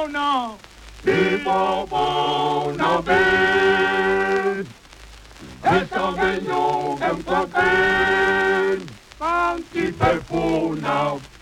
Di Bobona Ben, es el niño en papel, Panti Pepuna.